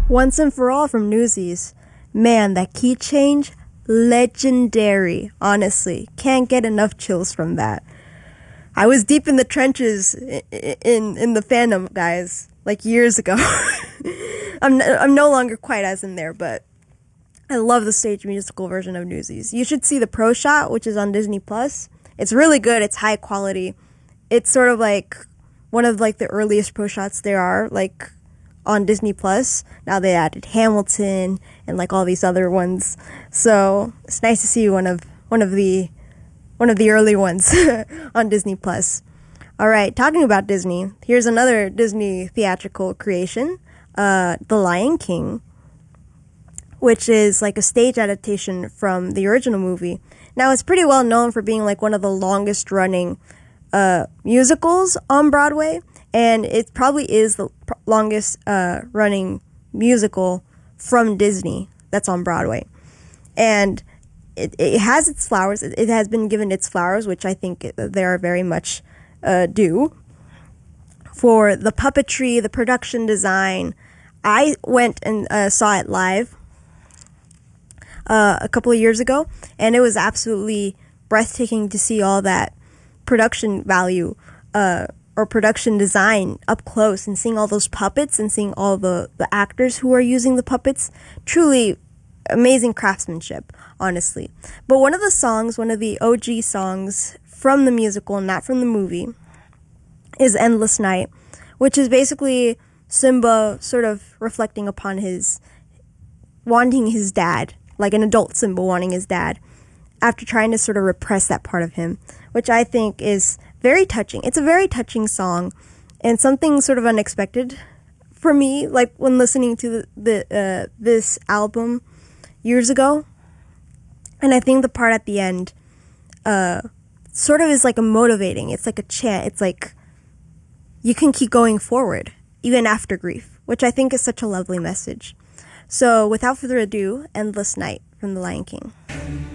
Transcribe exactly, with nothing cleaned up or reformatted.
Once and for all from Newsies. Man, that key change, legendary. Honestly, can't get enough chills from that. I was deep in the trenches in in, in the fandom, guys, like years ago. I'm I'm no longer quite as in there, but I love the stage musical version of Newsies. You should see the Pro Shot, which is on Disney Plus. It's really good. It's high quality. It's sort of like one of like the earliest Pro Shots there are, like on Disney Plus. Now they added Hamilton and like all these other ones. So it's nice to see one of one of the one of the early ones on Disney Plus. All right, talking about Disney, here's another Disney theatrical creation, uh, The Lion King, which is like a stage adaptation from the original movie. Now, it's pretty well known for being like one of the longest running uh, musicals on Broadway, and it probably is the pr- longest uh, running musical from Disney that's on Broadway. And it, it has its flowers. It, it has been given its flowers, which I think it, they are very much uh, due. For the puppetry, the production design, I went and uh, saw it live Uh, a couple of years ago, and it was absolutely breathtaking to see all that production value uh, or production design up close, and seeing all those puppets and seeing all the, the actors who are using the puppets. Truly amazing craftsmanship, honestly. But one of the songs, one of the O G songs from the musical, not from the movie, is Endless Night, which is basically Simba sort of reflecting upon his wanting his dad, like an adult Simba wanting his dad, after trying to sort of repress that part of him, which I think is very touching. It's a very touching song, and something sort of unexpected for me, like when listening to the, the uh, this album years ago. And I think the part at the end uh, sort of is like a motivating. It's like a chant. It's like you can keep going forward, even after grief, which I think is such a lovely message. So, without further ado, Endless Night from The Lion King.